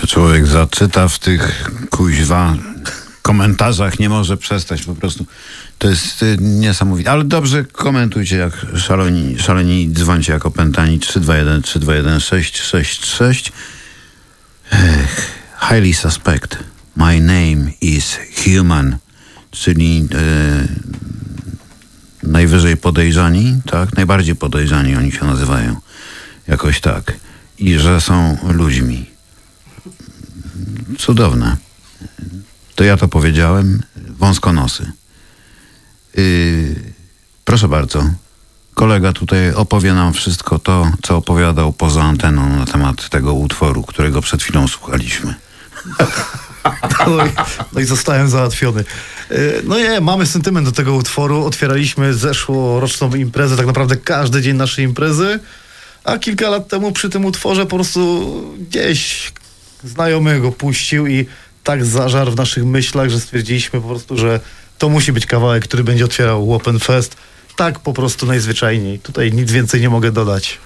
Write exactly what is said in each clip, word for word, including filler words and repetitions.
Człowiek zaczyta w tych kuźwa komentarzach, nie może przestać po prostu. To jest y, niesamowite. Ale dobrze, komentujcie jak szaleni, szaleni dzwońcie jak opętani. Trzy dwa jeden trzy dwa jeden sześć sześć sześć. Highly suspect. My name is human. Czyli y, najwyżej podejrzani, tak? Najbardziej podejrzani oni się nazywają. Jakoś tak. I że są ludźmi. Cudowne. To ja to powiedziałem. Wąskonosy. Yy, proszę bardzo. Kolega tutaj opowie nam wszystko to, co opowiadał poza anteną na temat tego utworu, którego przed chwilą słuchaliśmy. No i, no i zostałem załatwiony. No nie, mamy sentyment do tego utworu. Otwieraliśmy zeszłoroczną imprezę, tak naprawdę każdy dzień naszej imprezy, a kilka lat temu przy tym utworze po prostu gdzieś znajomy go puścił i tak zażarł w naszych myślach, że stwierdziliśmy po prostu, że to musi być kawałek, który będzie otwierał Open Fest. Tak po prostu najzwyczajniej. Tutaj nic więcej nie mogę dodać.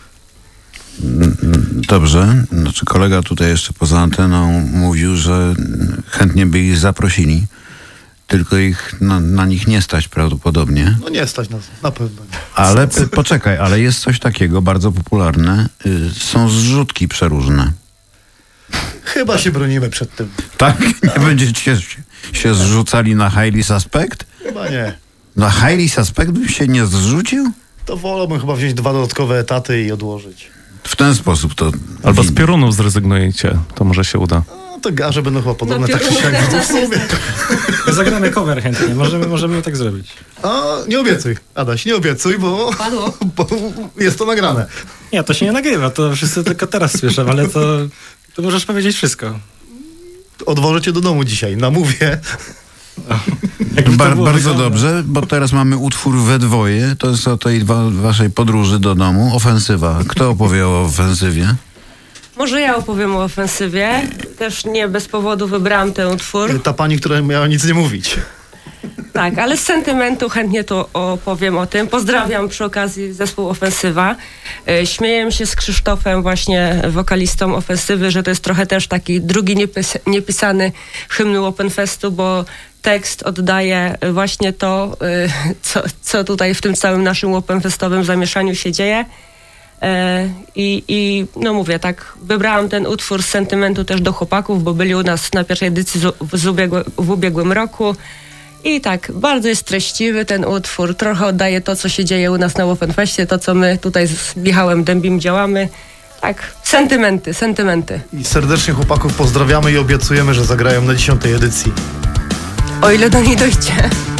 Dobrze. Znaczy kolega tutaj jeszcze poza anteną mówił, że chętnie by ich zaprosili, tylko ich na, na nich nie stać prawdopodobnie. No nie stać nas, na pewno nie. Ale p- poczekaj, ale jest coś takiego bardzo popularne. Y, są zrzutki przeróżne. Chyba się bronimy przed tym. Tak? Nie będziecie się zrzucali na Highly Suspect? Chyba nie. Na Highly Suspect bym się nie zrzucił? To wolałbym chyba wziąć dwa dodatkowe etaty i odłożyć. W ten sposób to... Albo z piorunów zrezygnujecie, to może się uda. No to garze będą chyba podobne, No, tak czy siak. też w sumie. Zagramy cover chętnie, możemy, możemy tak zrobić. A nie obiecuj, Adaś, nie obiecuj, bo, Padło. bo jest to nagrane. Nie, to się nie nagrywa, to wszyscy tylko teraz słyszą, ale to, to możesz powiedzieć wszystko. Odwożę cię do domu dzisiaj, namówię. Bar- bardzo dobrze, bo teraz mamy utwór we dwoje. To jest o tej wa- waszej podróży do domu. Ofensywa. Kto opowie o ofensywie? Może ja opowiem o ofensywie. Też nie bez powodu wybrałam ten utwór. Ta pani, która miała nic nie mówić. Tak, ale z sentymentu chętnie to opowiem o tym. Pozdrawiam przy okazji zespół Ofensywa. Yy, Śmieję się z Krzysztofem, właśnie wokalistą Ofensywy, że to jest trochę też taki drugi niepis- niepisany hymnu Open Festu, bo tekst oddaje właśnie to, yy, co, co tutaj w tym całym naszym Open Festowym zamieszaniu się dzieje. Yy, I, I no mówię, tak, wybrałam ten utwór z sentymentu też do chłopaków, bo byli u nas na pierwszej edycji z, z ubiegłe, w ubiegłym roku. I tak, bardzo jest treściwy ten utwór, trochę oddaje to, co się dzieje u nas na Open Festie, to, co my tutaj z Michałem Dębim działamy. Tak, sentymenty, sentymenty. I serdecznie chłopaków pozdrawiamy i obiecujemy, że zagrają na dziesiątej edycji. O ile do niej dojdzie.